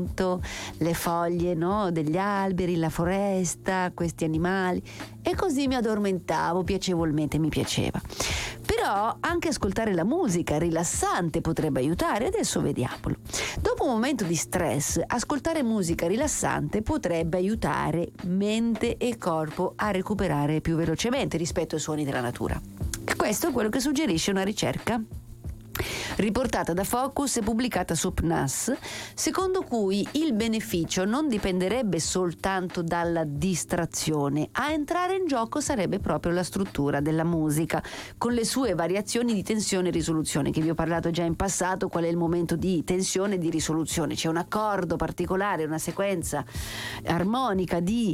vento, le foglie, no, degli alberi, la foresta, questi animali, e così mi addormentavo piacevolmente, mi piaceva. Però anche ascoltare la musica rilassante potrebbe aiutare, adesso vediamolo. Dopo un momento di stress, ascoltare musica rilassante potrebbe aiutare mente e corpo a recuperare più velocemente rispetto ai suoni della natura. E questo è quello che suggerisce una ricerca riportata da Focus e pubblicata su PNAS, secondo cui il beneficio non dipenderebbe soltanto dalla distrazione. A entrare in gioco sarebbe proprio la struttura della musica, con le sue variazioni di tensione e risoluzione, che vi ho parlato già in passato. Qual è il momento di tensione e di risoluzione? C'è un accordo particolare, una sequenza armonica di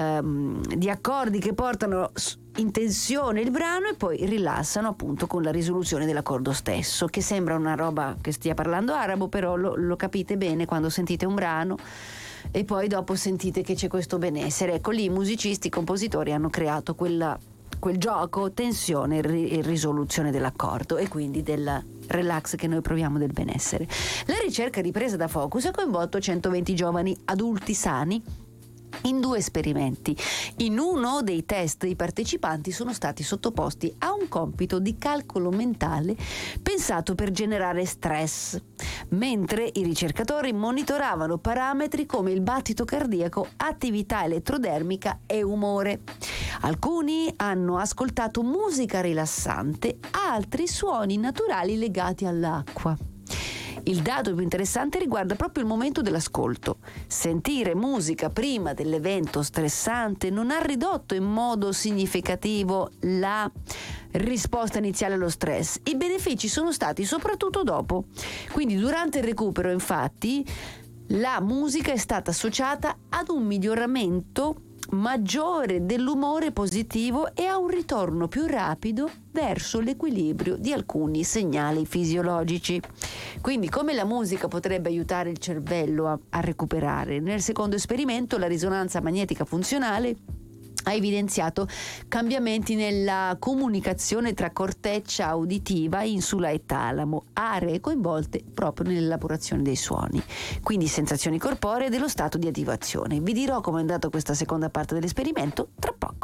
accordi che portano in tensione il brano e poi rilassano appunto con la risoluzione dell'accordo stesso, che sembra una roba che stia parlando arabo, però lo capite bene quando sentite un brano e poi dopo sentite che c'è questo benessere. Ecco, lì i musicisti, i compositori hanno creato quel gioco, tensione e risoluzione dell'accordo, e quindi del relax che noi proviamo, del benessere. La ricerca ripresa da Focus ha coinvolto 120 giovani adulti sani in 2 esperimenti. In uno dei test i partecipanti sono stati sottoposti a un compito di calcolo mentale pensato per generare stress, mentre i ricercatori monitoravano parametri come il battito cardiaco, attività elettrodermica e umore. Alcuni hanno ascoltato musica rilassante, altri suoni naturali legati all'acqua. Il dato più interessante riguarda proprio il momento dell'ascolto. Sentire musica prima dell'evento stressante non ha ridotto in modo significativo la risposta iniziale allo stress. I benefici sono stati soprattutto dopo. Quindi durante il recupero, infatti, la musica è stata associata ad un miglioramento maggiore dell'umore positivo e a un ritorno più rapido verso l'equilibrio di alcuni segnali fisiologici. Quindi, come la musica potrebbe aiutare il cervello a recuperare? Nel secondo esperimento la risonanza magnetica funzionale ha evidenziato cambiamenti nella comunicazione tra corteccia uditiva, insula e talamo, aree coinvolte proprio nell'elaborazione dei suoni, quindi sensazioni corporee dello stato di attivazione. Vi dirò come è andata questa seconda parte dell'esperimento tra poco.